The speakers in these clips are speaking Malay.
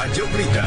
Tajuk berita.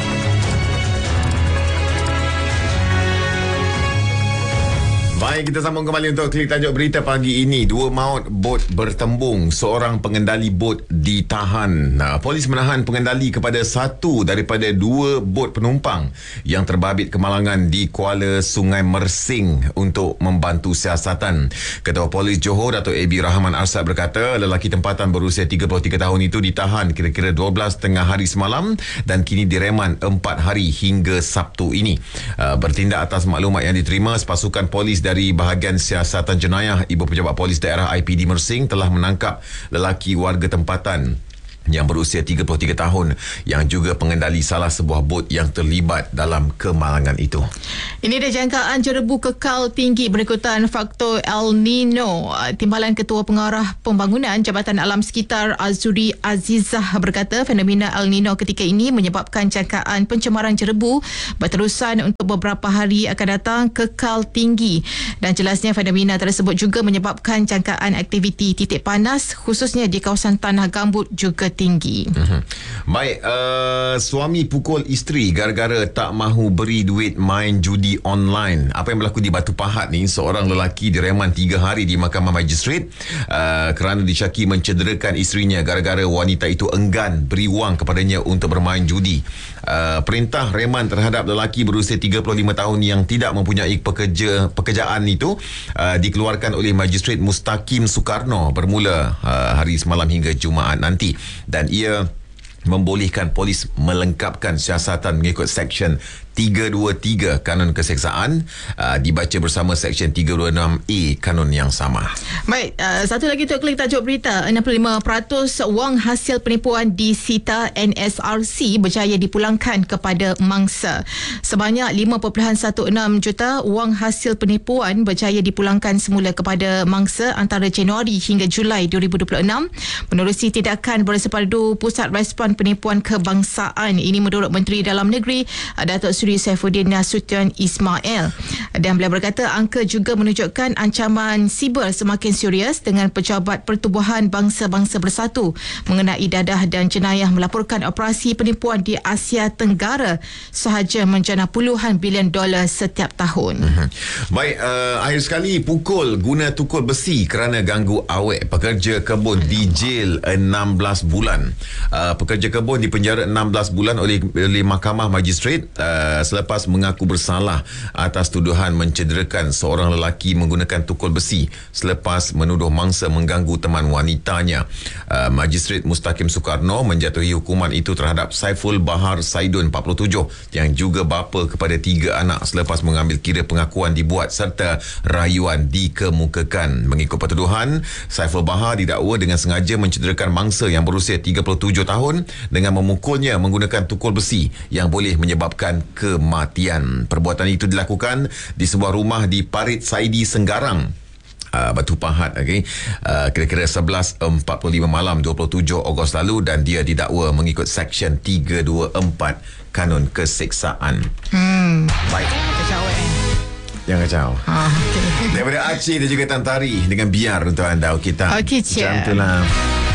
Baik, kita sambung kembali untuk klik tajuk berita pagi ini. 2 maut bot bertembung, seorang pengendali bot ditahan. Polis menahan pengendali kepada 1 daripada 2 bot penumpang yang terbabit kemalangan di Kuala Sungai Mersing untuk membantu siasatan. Ketua Polis Johor, Datuk AB Rahman Arsad berkata, lelaki tempatan berusia 33 tahun itu ditahan kira-kira 12 tengah hari semalam dan kini direman 4 hari hingga Sabtu ini. Bertindak atas maklumat yang diterima, sepasukan polis dari bahagian siasatan jenayah Ibu Pejabat Polis Daerah IPD Mersing telah menangkap lelaki warga tempatan yang berusia 33 tahun yang juga pengendali salah sebuah bot yang terlibat dalam kemalangan itu. Ini dia jangkaan jerebu kekal tinggi berikutan faktor El Nino. Timbalan Ketua Pengarah Pembangunan Jabatan Alam Sekitar Azuri Azizah berkata fenomena El Nino ketika ini menyebabkan jangkaan pencemaran jerebu berterusan untuk beberapa hari akan datang kekal tinggi, dan jelasnya fenomena tersebut juga menyebabkan jangkaan aktiviti titik panas khususnya di kawasan tanah gambut juga tinggi. Baik, suami pukul isteri gara-gara tak mahu beri duit main judi online. Apa yang berlaku di Batu Pahat ni, seorang lelaki direman 3 hari di Mahkamah Magistrate kerana disyaki mencederakan isterinya gara-gara wanita itu enggan beri wang kepadanya untuk bermain judi. Perintah reman terhadap lelaki berusia 35 tahun yang tidak mempunyai pekerjaan itu dikeluarkan oleh Magistrate Mustaqim Soekarno bermula hari semalam hingga Jumaat nanti, dan ia membolehkan polis melengkapkan siasatan mengikut Seksyen 323 Kanun Keseksaan dibaca bersama Seksyen 326A Kanun yang sama. Baik, satu lagi untuk klik tajuk berita. 65% wang hasil penipuan disita NSRC berjaya dipulangkan kepada mangsa. Sebanyak 5.16 juta wang hasil penipuan berjaya dipulangkan semula kepada mangsa antara Januari hingga Julai 2026 menerusi tindakan bersepadu Pusat Respon Penipuan Kebangsaan. Ini menurut Menteri Dalam Negeri Datuk Seri Saifuddin Nasution Ismail, dan beliau berkata angka juga menunjukkan ancaman siber semakin serius dengan Pejabat Pertubuhan Bangsa-Bangsa Bersatu mengenai dadah dan jenayah melaporkan operasi penipuan di Asia Tenggara sahaja menjana puluhan bilion dolar setiap tahun. Baik, akhir sekali guna tukul besi kerana ganggu awet. Pekerja kebun dijil 16 bulan. Pekerja kebun dipenjara 16 bulan oleh Mahkamah Magistrate selepas mengaku bersalah atas tuduhan mencederakan seorang lelaki menggunakan tukul besi selepas menuduh mangsa mengganggu teman wanitanya. Magistrate Mustaqim Soekarno menjatuhi hukuman itu terhadap Saiful Bahar Saidun 47 yang juga bapa kepada 3 anak selepas mengambil kira pengakuan dibuat serta rayuan dikemukakan. Mengikut pertuduhan, Saiful Bahar didakwa dengan sengaja mencederakan mangsa yang berusia 37 tahun dengan memukulnya menggunakan tukul besi yang boleh menyebabkan kematian. Perbuatan itu dilakukan di sebuah rumah di Parit Saidi Senggarang, Batu Pahat, kira-kira 11.45 malam 27 Ogos lalu, dan dia didakwa mengikut Seksyen 324 Kanun Keseksaan. Baik. Jangan kacau. Okay. Daripada Aceh dan juga Tan Tari dengan Biar untuk anda. Kita okay, macam itulah.